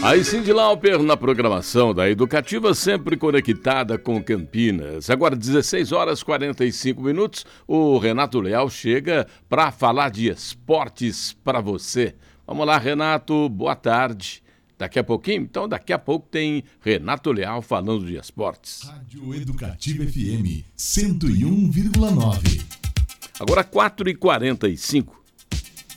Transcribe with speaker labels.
Speaker 1: Aí Cyndi Lauper na programação da Educativa, sempre conectada com Campinas. Agora 16 horas e 45 minutos, o Renato Leal chega para falar de esportes para você. Vamos lá, Renato, boa tarde. Daqui a pouquinho? Então daqui a pouco tem Renato Leal falando de esportes.
Speaker 2: Rádio Educativa FM 101,9.
Speaker 1: Agora 4h45.